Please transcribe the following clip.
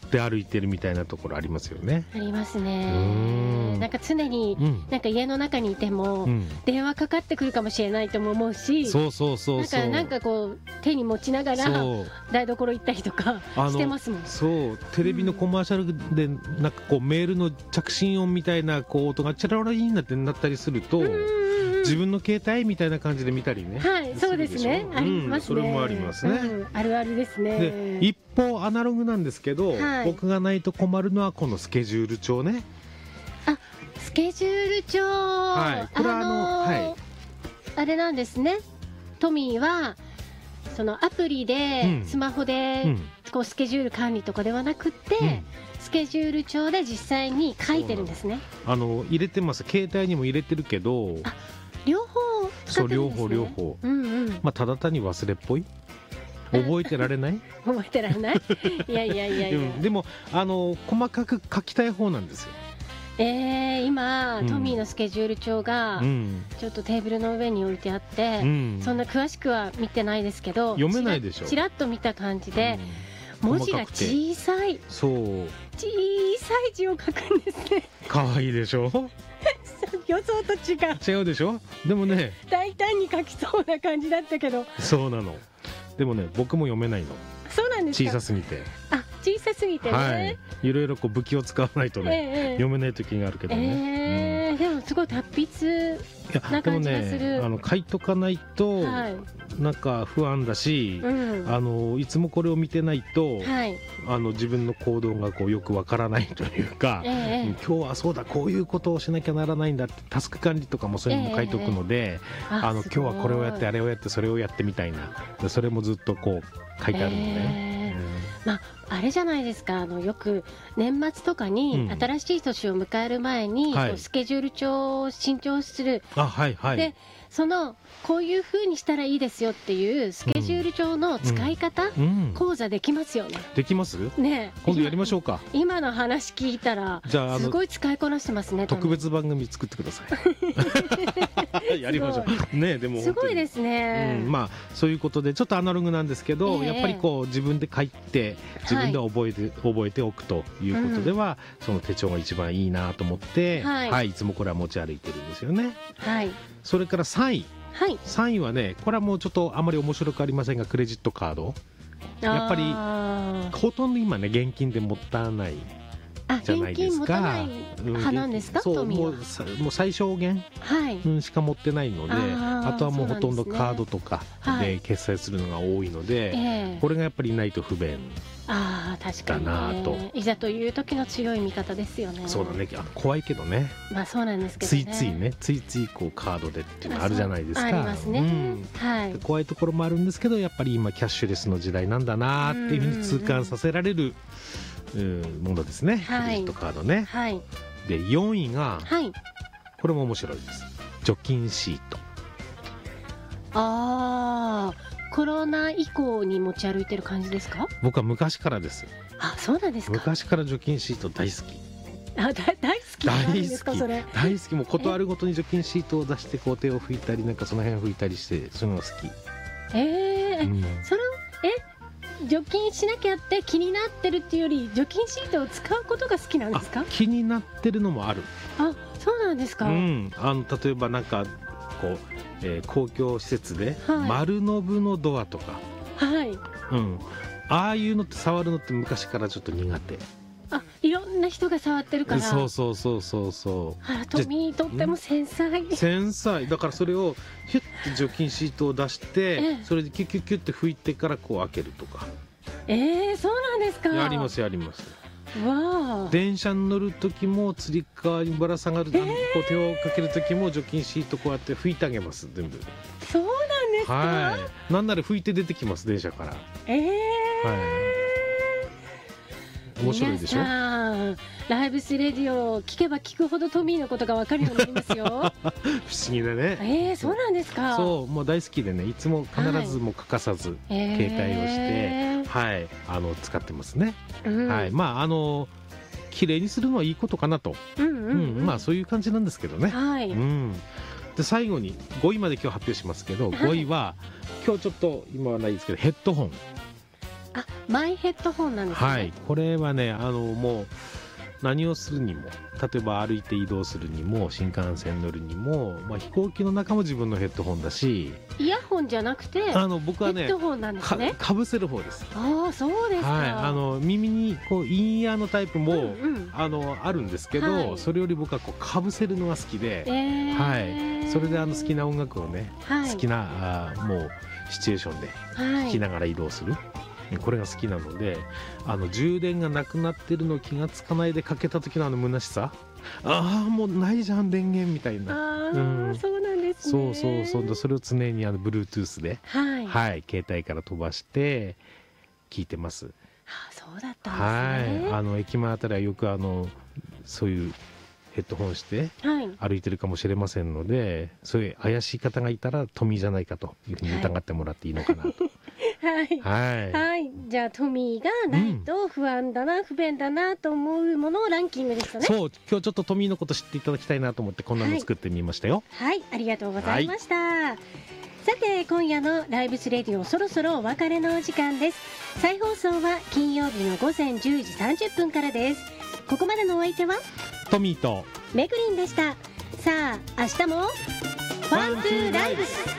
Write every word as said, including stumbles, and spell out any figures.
って歩いてるみたいなところありますよね。 ありますね。なんか常に、うん、なんか家の中にいても、うん、電話かかってくるかもしれないとも思うし、 そうそうそうそう、 なんかなんかこう手に持ちながら台所行ったりとかしてますもん。 そうテレビのコマーシャルでなんかこうメールの着信音みたいなこう音がチャララリーンなってなったりすると、自分の携帯みたいな感じで見たりね。 はい、そうですね。ありますね。 それもありますね。 うん、あるあるですね。 で一方アナログなんですけど、はい、僕がないと困るのはこのスケジュール帳ね。 あ、スケジュール帳。 はい。これはあの、 あのー、はい。あれなんですね。トミーはそのアプリで、うん、スマホで、うん、こうスケジュール管理とかではなくって。うん、スケジュール帳で実際に書いてるんですね。 あの入れてます。携帯にも入れてるけど、 あ、両方使ってるんですね。 そう両方両方、 うんうん、 まあただ単に忘れっぽい、覚えてられない覚えてられないいやいやいやいや、うん、 でもあの細かく書きたい方なんですよ。 えー、今、うん、トミーのスケジュール帳がちょっとテーブルの上に置いてあって、うん、そんな詳しくは見てないですけど、 読めないでしょ。 ちらっと見た感じで、うん、文字が小さい、 そう小さい字を書くんですね。 かわいいでしょ予想と違う違うでしょ。でもね、 大胆に書きそうな感じだったけど。 そうなの。でもね、僕も読めないの。 そうなんですか。 小さすぎて。 あ、小さすぎてね、はい、 いろいろこう武器を使わないとね、えー、読めない時があるけどね、 えーうん、でもすごい達筆な感じがする。 でもね、あの書いとかないと、はい、なんか不安だし、うん、あのいつもこれを見てないと、はい、あの自分の行動がこうよくわからないというか、えー、今日はそうだこういうことをしなきゃならないんだってタスク管理とかもそういうのも書いとくので、えー、あの今日はこれをやってあれをやってそれをやってみたいな、それもずっとこう書いてあるのね。えーうんまあ、あれじゃないですか、あのよく年末とかに新しい年を迎える前に、うん、スケジュール帳を新調する、 あ、はいはい、 でそのこういう風にしたらいいですよっていうスケジュール帳の使い方、うんうん、講座できますよね。 できますね。 今度やりましょうか。 今の話聞いたらじゃあすごい使いこなしてますね。 特別番組作ってくださいやりましょうね。でもすごいですね、 うん、まあそういうことでちょっとアナログなんですけど、えー、やっぱりこう自分で書いて自分で覚えて、はい、覚えておくということでは、うん、その手帳が一番いいなと思って、はいはい、いつもこれは持ち歩いてるんですよね。 はい、 それからさんい、 はい、 さんいはね、これはもうちょっとあまり面白くありませんが、クレジットカードやっぱりほとんど今ね現金で持たないじゃないですか。現金持たない派なんですか、 うん、そうもう、もう最小限、はいうん、しか持ってないので、あ, あとはもうほとんどカードとかで決済するのが多いので、はい、これがやっぱりないと不便あ確かに、ね、だなといざという時の強い味方ですよね。 そうだね、あ怖いけどね、 まあそうなんですけどね、 ついついねついついこうカードでっていうのあるじゃないですか。 あ, ありますね、うんはい、 怖いところもあるんですけど、やっぱり今キャッシュレスの時代なんだなっていうふうに痛感させられるものですね、はい、クレジットカードね、はい、でよんいが、はい、これも面白いです。除菌シート。 あーコロナ以降に持ち歩いてる感じですか。 僕は昔からです。 あ、そうなんですか。 昔から除菌シート大好き。 あ、だ大好きなんですか。それ大好き。もうことあるごとに除菌シートを出してこう手を拭いたりなんかその辺を拭いたりしてそういうのが好き。 えーうん、それえ除菌しなきゃって気になってるっていうより除菌シートを使うことが好きなんですか。 気になってるのもある。 あ、そうなんですか、 うん、あの例えばなんかこう、えー、公共施設で、はい、丸ノブのドアとか、はいうん、ああいうのって触るのって昔からちょっと苦手。 あ、いろんな人が触ってるからそうそうそうそうそうあらトミーとっても繊細繊細だからそれをヒュッて除菌シートを出して、ええ、それでキュッキュッキュッて拭いてからこう開けるとか。 えー、そうなんですか。 やりますやります。 わ電車に乗る時もつり革にぶら下がる、えー、こう手をかける時も除菌シートこうやって拭いてあげます。全部そうなんですか。 はい、なんなら拭いて出てきます電車から。 えー、 はい面白いでしょ。 ライブスレディオ聞けば聞くほどトミーのことが分かるようになりますよ不思議だね。 えー、そうなんですか。 そうもう大好きでね、いつも必ずも欠かさず携帯をして、えー、はいあの使ってますね、うん、はいまああの綺麗にするのはいいことかなと、うんうんうんうん、まあそういう感じなんですけどね、はいうん、で最後にごいまで今日発表しますけど、はい、ごいは今日ちょっと今はないですけどヘッドホン。 あ、マイヘッドホンなんですね。 はい、これはね、あのもう何をするにも、例えば歩いて移動するにも、新幹線乗るにも、まあ、飛行機の中も自分のヘッドホンだし、 イヤホンじゃなくてあの僕はねヘッドホンなんですね。 か、かぶせる方です。 ああ、そうですか。 はい、あの耳にこうインイヤーのタイプも、うんうん、あのあるんですけど、はい、それより僕はこうかぶせるのが好きで、えーはい、それであの好きな音楽をね、はい、好きなあもうシチュエーションで聴きながら移動する、はい、これが好きなので、あの充電がなくなってるの気がつかないでかけた時のあの虚しさ、ああもうないじゃん電源みたいな。 あ、うん、そうなんですね。そうそうそう、それを常にあの Bluetooth で、はいはい、携帯から飛ばして聞いてます。はあ、そうだったんですね。 はい、あの駅前あたりはよくあのそういうヘッドホンして歩いてるかもしれませんので、はい、そういう怪しい方がいたらトミーじゃないかというふうに疑ってもらっていいのかなと。 はいはいはい、じゃあトミーがないと不安だな、うん、不便だなと思うものをランキングですね。 そう、今日ちょっとトミーのこと知っていただきたいなと思ってこんなの作ってみましたよ。 はい、はい、ありがとうございました。はい、さて今夜のライブスレディオ、そろそろお別れのお時間です。再放送は金曜日の午前じゅうじさんじゅっぷんからです。ここまでのお相手はトミーとめぐりんでした。さあ明日もワンツーライブス。